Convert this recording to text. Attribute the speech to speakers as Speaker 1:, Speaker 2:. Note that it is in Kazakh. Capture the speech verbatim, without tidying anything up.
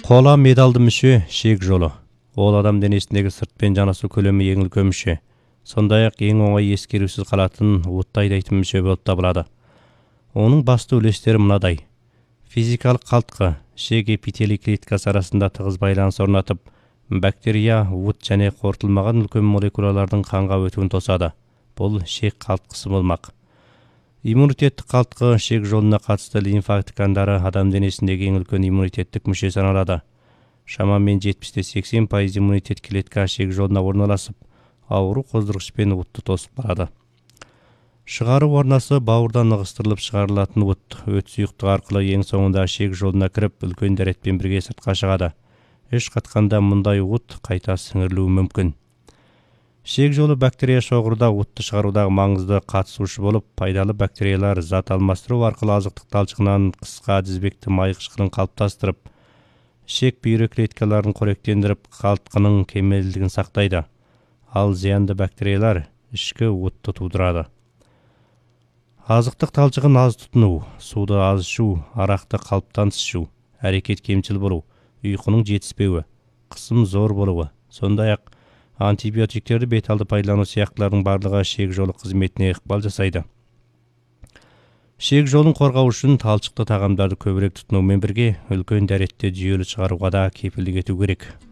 Speaker 1: Кола медалды мүшө шек жолу. Ол адам денесіндегі сырт пен жанасу көлемі ең үлкен мүшө. Сондай-ақ ең оңай ескерусіз қалатын уытты айдайтын мүшө болып табылады. Оның басты үлестері мынадай. Физикалық қалтқы шек эпителий клеткасы арасында тығыз байланыс орнатып, бактерия, уыт және қорытылмаған үлкен молекулалардың қанға өтуін тосады. Бұл шек қалтқысы болмақ. Иммунитеттік қалтқы шек жолына қатысты лимфа ткандары адам денесіндегі ең үлкен иммунитеттік мүше саналады. Шамамен жетпістен сексен пайыз иммунитет клетка шек жолына орналасып, ауру қоздырғыш пен уытты тосып барады. Шығару орнасы бауырдан ығыстырылып шығарылатын уыт өт сұйықтығы арқылы ең соңында шек жолына кіріп, үлкен дәретпен бірге сыртқа шығады. Іш қатқанда мұндай уыт қайта сіңірілуі мүмкін. Шек жолы бактерия шоғырда уытты шығарудағы маңызды қатысушы болып, пайдалы бактериялар зат алмастыру арқылы азықтық талшығынан қысқа тізбекті май қышқылын қалыптастырып, шек бүйрек клеткаларын қоректендіріп, қалтқының кемелдігін сақтайды. Ал зиянды бактериялар ішкі уытты тудырады. Азықтық талшығын аз тұтыну, суды аз ішу, арақты қалыптан ішу, әрекет кемшіл болу, ұйқының жетіспеуі, қысым зор болуы, сондай-ақ антибиотиктерді беталды пайдалану сияқтылардың барлығы шек жолы қызметіне ықпал жасайды. Шек жолын қорғау үшін талшықты тағамдарды көбірек тұтынумен бірге үлкен дәретте жүйелі шығаруға да кепілдік ету керек.